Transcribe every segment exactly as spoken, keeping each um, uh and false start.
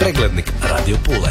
Preglednik Radio Pule.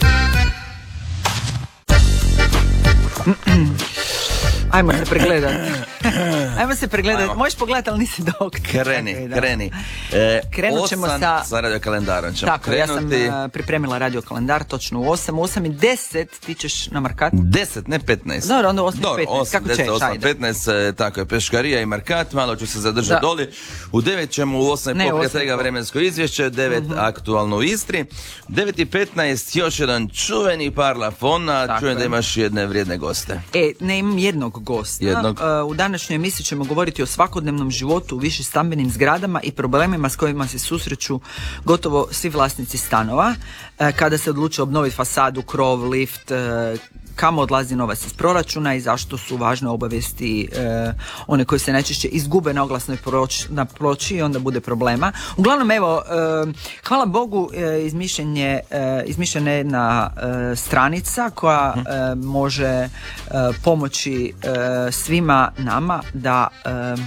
Ajmo se pregledati. Ajmo se pregledati. Možeš pogledati, ali nisi doktor. Kreni, Tako je, da. kreni. E, Krenut ćemo osam sa... sa radiokalendarom ćemo Tako, krenuti. ja sam uh, pripremila radiokalendar točno u osam. U osam i deset ti ćeš na Markat. deset, ne petnaest. Dobro, onda osam i Dobro, petnaest. osam, Kako deset, ćeš, osam, ajde. petnaest, e, tako je, Peškarija i Markat, malo ću se zadržati Da. doli. U devet ćemo u osam i Ne, pol prije osam i svega pol. vremensko izvješće, devet Mhm. aktualno u Istri, devet i petnaest još jedan čuveni parlafon, a Tako čujem da je. imaš jedne vrijedne goste. E, ne imam jednog gosta. Jednog. Uh, u današnjoj emisiji ćemo govoriti o svakodnevnom životu u više stambenim zgradama i problemima s kojima se susreću gotovo svi vlasnici stanova. Uh, kada se odluče obnoviti fasadu, krov, lift, uh, kamo odlazi novac iz proračuna i zašto su važne obavijesti uh, one koje se najčešće izgube na oglasnoj proč, na ploči i onda bude problema. Uglavnom, evo, uh, hvala Bogu, uh, izmišljen je, uh, izmišljena je jedna uh, stranica koja uh, može uh, pomoći uh, svima nama da uh,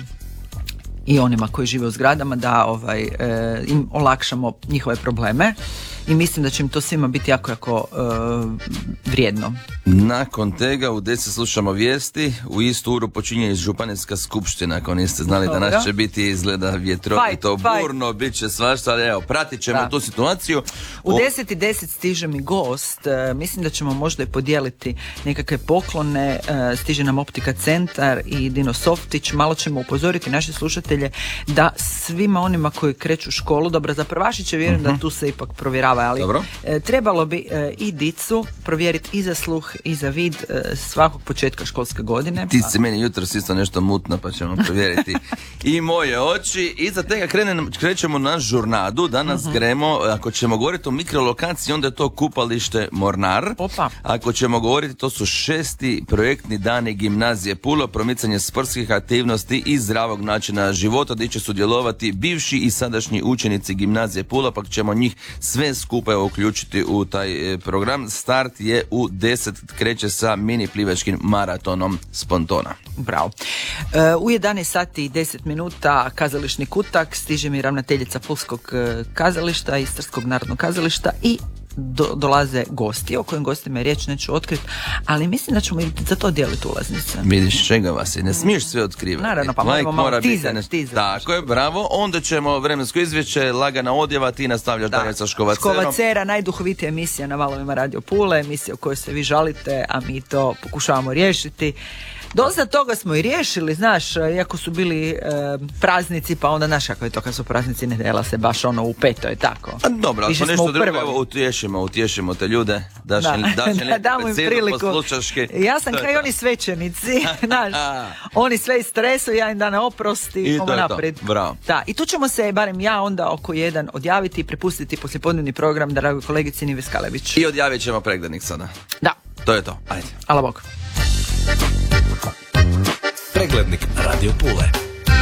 i onima koji žive u zgradama da ovaj, uh, im olakšamo njihove probleme. I mislim da će im to svima biti jako, jako uh, vrijedno. Nakon tega u deset slušamo vijesti, u istu uru počinje i županijska skupština, ako niste znali. Dobro. Danas će biti izgleda vjetrovito, Fight, fight. burno, bit će svašta, ali evo, pratit ćemo Da. tu situaciju. U O- deset i deset stiže mi gost, e, mislim da ćemo možda i podijeliti nekakve poklone, e, stiže nam Optika Centar i Dino Softić, malo ćemo upozoriti naše slušatelje da svima onima koji kreću u školu, dobro, za prvašiće vjerujem da tu se ipak provjerava, ali Dobro. e, trebalo bi e, i dicu provjeriti i za sluh i za vid e, svakog početka školske godine. Ti si meni jutros isto nešto mutno, pa ćemo provjeriti i moje oči. I za tega krenem, krećemo na žurnadu. Danas Mhm. gremo, ako ćemo govoriti o mikrolokaciji, onda je to kupalište Mornar. Opa. Ako ćemo govoriti, to su šesti projektni dani gimnazije Pula, promicanje sportskih aktivnosti i zdravog načina života, gdje će sudjelovati bivši i sadašnji učenici gimnazije Pula, pa ćemo njih sve skupa uključiti u taj e, program. Start je u deset, kreće sa mini plivačkim maratonom s pontona. Bravo. E, u jedanaest sati i deset minuta kazališni kutak, stiže mi ravnateljica Pulskog e, kazališta, Istarskog narodnog kazališta i do, dolaze gosti, o kojim gostima je riječ, neću otkriti, ali mislim da ćemo i za to dijeliti ulaznice. Vidiš čega vas je, ne smiješ sve otkrivati. Naravno, pa Like moramo malo mora biti teaser, nešto- teaser. Tako je, bravo. Onda ćemo vremensko izvješće, lagana odjeva, ti nastavljaš dalje sa Škovacerom. Škovacera, najduhovitija emisija na valovima Radio Pule, emisija u kojoj se vi žalite, a mi to pokušavamo riješiti. Dosta toga smo i riješili, znaš, iako su bili e, praznici, pa onda, znaš kako je to kad su praznici, ne dela se baš ono u petoj, tako. A dobro, ako Više smo nešto u drugo, prvoj. evo, utješimo, utješimo te ljude. Daš Da, im, daš im da neku damo im peciru priliku. poslušaški. Ja sam To je kao i to. oni svećenici, znaš, oni sve iz stresu, ja im dane oprosti, I to ovo je to. naprijed. Bravo. Da, i tu ćemo se, barem ja, onda oko jedan odjaviti i prepustiti poslijepodnevni program dragoj kolegici Nive Skalević. I odjavit ćemo preglednik sada. Da, To je to, ajde. ala Bog. Preglednik Radio Pule.